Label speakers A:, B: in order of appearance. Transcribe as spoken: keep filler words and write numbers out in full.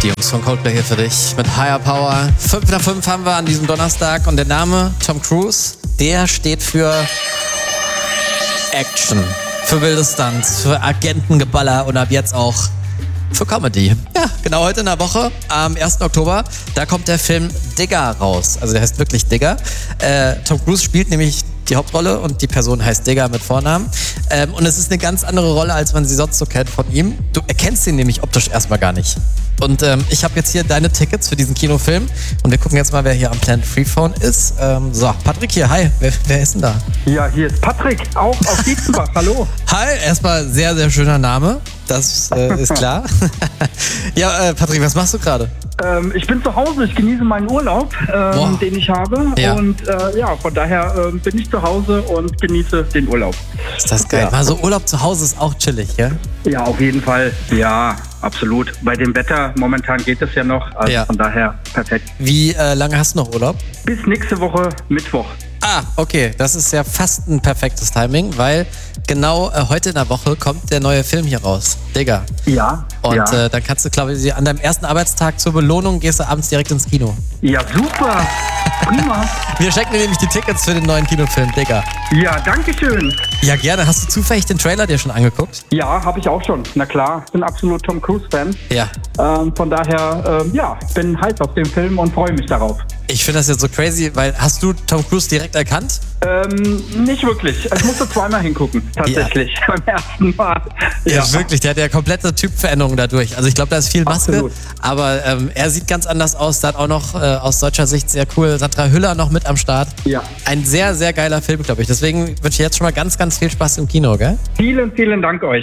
A: Die Jungs von Coldplay hier für dich mit Higher Power. fünf nach fünf haben wir an diesem Donnerstag und der Name Tom Cruise, der steht für Action, für wilde Stunts, für Agentengeballer und ab jetzt auch für Comedy. Ja, genau heute in der Woche, am ersten Oktober, da kommt der Film Digger raus. Also der heißt wirklich Digger. Äh, Tom Cruise spielt nämlich die Hauptrolle und die Person heißt Digger mit Vornamen. Ähm, und es ist eine ganz andere Rolle, als man sie sonst so kennt von ihm. Du erkennst ihn nämlich optisch erstmal gar nicht. Und ähm, ich habe jetzt hier deine Tickets für diesen Kinofilm und wir gucken jetzt mal, wer hier am Planet Freephone ist. Ähm, so, Patrick hier, hi, wer, wer ist denn da?
B: Ja, hier ist Patrick, auch aus Dietzenbach, hallo.
A: Hi, erstmal sehr, sehr schöner Name, das äh, ist klar. Ja, äh, Patrick, was machst du gerade?
B: Ähm, ich bin zu Hause, ich genieße meinen Urlaub, ähm, den ich habe.
A: Ja.
B: Und äh, ja, von daher äh, bin ich zu Hause und genieße den Urlaub.
A: Ist das geil?
B: Ja.
A: Mal so Urlaub zu Hause ist auch chillig, ja?
B: Ja, auf jeden Fall. Ja, absolut. Bei dem Wetter momentan geht es ja noch. Also
A: Ja.
B: von daher perfekt.
A: Wie äh, lange hast du noch Urlaub?
B: Bis nächste Woche Mittwoch.
A: Ah, okay, das ist ja fast ein perfektes Timing, weil genau äh, heute in der Woche kommt der neue Film hier raus, Digger.
B: Ja.
A: Und
B: ja.
A: äh, dann kannst du, glaube ich, an deinem ersten Arbeitstag zur Belohnung gehst du abends direkt ins Kino.
B: Ja, super. Prima.
A: Wir schenken dir nämlich die Tickets für den neuen Kinofilm, Digger.
B: Ja, danke schön.
A: Ja, gerne. Hast du zufällig den Trailer dir schon angeguckt?
B: Ja, habe ich auch schon. Na klar, ich bin absolut Tom Cruise-Fan.
A: Ja.
B: Ähm, von daher, ähm, ja, bin heiß auf den Film und freue mich darauf.
A: Ich finde das jetzt so crazy, weil hast du Tom Cruise direkt erkannt?
B: Ähm, nicht wirklich. Ich musste zweimal hingucken, tatsächlich, ja. Beim ersten Mal.
A: Ja, ja, wirklich. Der hat ja komplette Typveränderungen dadurch. Also ich glaube, da ist viel Maske,
B: Absolut.
A: aber ähm, er sieht ganz anders aus. Da hat auch noch äh, aus deutscher Sicht sehr cool Sandra Hüller noch mit am Start.
B: Ja.
A: Ein sehr, sehr geiler Film, glaube ich. Deswegen wünsche ich jetzt schon mal ganz, ganz viel Spaß im Kino, gell?
B: Vielen, vielen Dank euch.